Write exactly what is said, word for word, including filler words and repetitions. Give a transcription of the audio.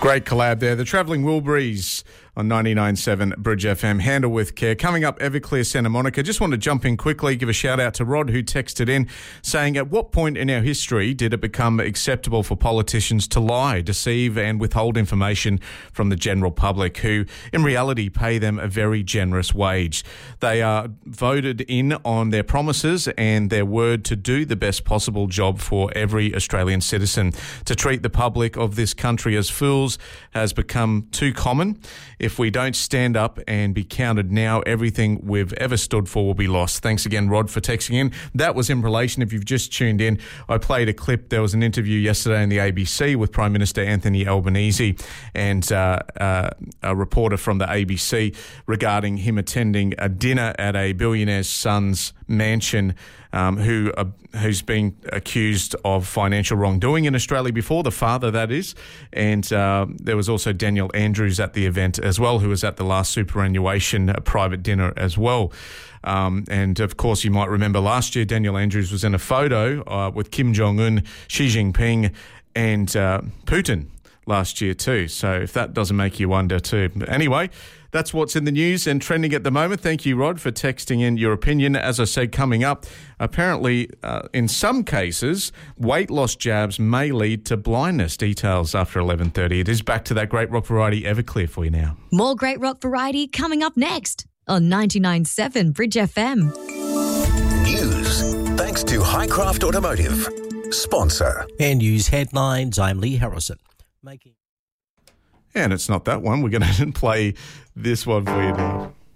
Great collab there. The Travelling Wilburys on ninety-nine point seven Bridge F M. Handle with care. Coming up, Everclear Santa Monica. Just want to jump in quickly, give a shout out to Rod, who texted in saying, at what point in our history did it become acceptable for politicians to lie, deceive and withhold information from the general public, who in reality pay them a very generous wage? They are voted in on their promises and their word to do the best possible job for every Australian citizen. To treat the public of this country as fools has become too common. If we don't stand up and be counted now, everything we've ever stood for will be lost. Thanks again, Rod, for texting in. That was in relation, if you've just tuned in, I played a clip. There was an interview yesterday in the A B C with Prime Minister Anthony Albanese and uh, uh, a reporter from the A B C regarding him attending a dinner at a billionaire's son's mansion, um, who uh, who's been accused of financial wrongdoing in Australia before, the father, that is. And uh, there was also Daniel Andrews at the event as well, who was at the last superannuation uh, private dinner as well. Um, and, of course, you might remember last year Daniel Andrews was in a photo uh, with Kim Jong-un, Xi Jinping and uh, Putin last year too. So if that doesn't make you wonder too. But anyway, that's what's in the news and trending at the moment. Thank you, Rod, for texting in your opinion. As I said, coming up, apparently, uh, in some cases, weight loss jabs may lead to blindness. Details after eleven thirty. It is back to that great rock variety Everclear for you now. More great rock variety coming up next on ninety-nine point seven Bridge F M. News thanks to Highcraft Automotive, sponsor. And news headlines, I'm Lee Harrison. Making... And it's not that one. We're going to play this one for you now.